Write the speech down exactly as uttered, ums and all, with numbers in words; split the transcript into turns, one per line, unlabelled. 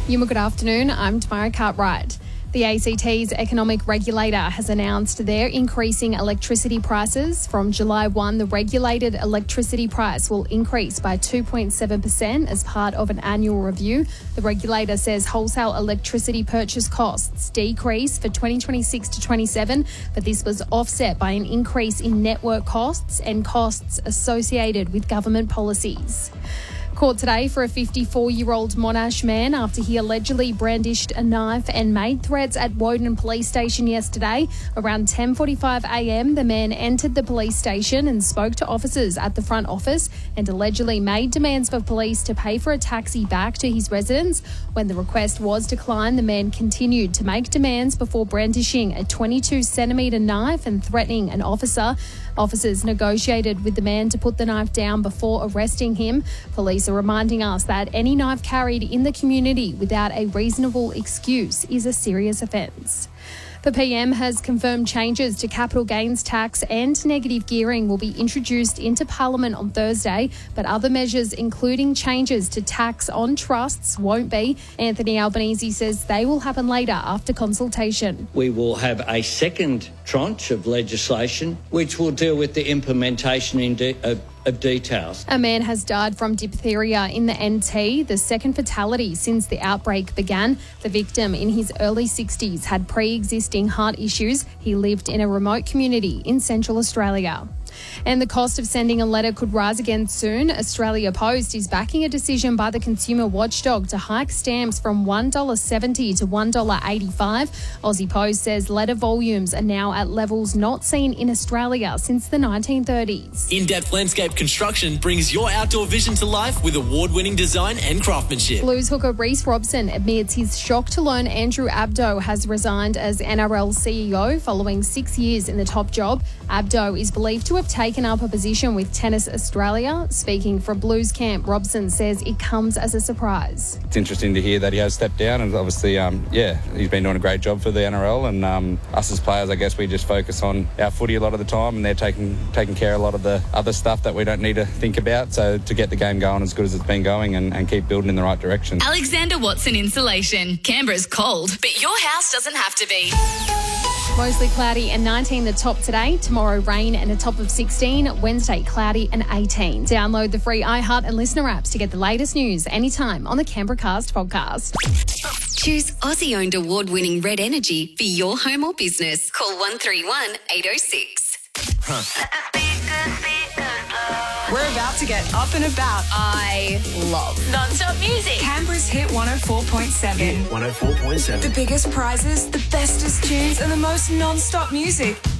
Yuma, good afternoon. I'm Tamara Cartwright. The A C T's economic regulator has announced they're increasing electricity prices. From July first, the regulated electricity price will increase by two point seven percent as part of an annual review. The regulator says wholesale electricity purchase costs decrease for twenty twenty-six to twenty-seven, but this was offset by an increase in network costs and costs associated with government policies. Court today for a fifty-four-year-old Monash man after he allegedly brandished a knife and made threats at Woden Police Station yesterday. Around ten forty-five a m, the man entered the police station and spoke to officers at the front office and allegedly made demands for police to pay for a taxi back to his residence. When the request was declined, the man continued to make demands before brandishing a twenty-two centimetre knife and threatening an officer. Officers negotiated with the man to put the knife down before arresting him. Police are reminding us that any knife carried in the community without a reasonable excuse is a serious offence. The P M has confirmed changes to capital gains tax and negative gearing will be introduced into Parliament on Thursday, but other measures, including changes to tax on trusts, won't be. Anthony Albanese says they will happen later after consultation.
We will have a second tranche of legislation which will deal with the implementation in de- of of details.
A man has died from diphtheria in the N T, the second fatality since the outbreak began. The victim, in his early sixties, had pre-existing heart issues. He lived in a remote community in Central Australia. And the cost of sending a letter could rise again soon. Australia Post is backing a decision by the consumer watchdog to hike stamps from one dollar seventy to one dollar eighty-five. Aussie Post says letter volumes are now at levels not seen in Australia since the nineteen thirties.
In-depth landscape construction brings your outdoor vision to life with award-winning design and craftsmanship.
Blues hooker Reece Robson admits he's shocked to learn Andrew Abdo has resigned as N R L C E O following six years in the top job. Abdo is believed to have taken up a position with Tennis Australia. Speaking for Blues camp, Robson says it comes as a surprise.
It's interesting to hear that he has stepped down, and obviously, um, yeah, he's been doing a great job for the N R L, and um, us as players, I guess we just focus on our footy a lot of the time, and they're taking taking care of a lot of the other stuff that we don't need to think about. So to get the game going as good as it's been going and, and keep building in the right direction.
Alexander Watson Insulation. Canberra's cold, but your house doesn't have to be.
Mostly cloudy and nineteen the top today. Tomorrow rain and a top of sixteen. Wednesday cloudy and eighteen. Download the free iHeart and Listener apps to get the latest news anytime on the Canberra Cast podcast.
Choose Aussie-owned award-winning Red Energy for your home or business. Call one three one, eight oh six.
Huh. We're about to get up and about.
I love
non-stop music. Canberra's Hit one oh four point seven.
Hit one oh four point seven.
The biggest prizes, the bestest tunes, and the most non-stop music.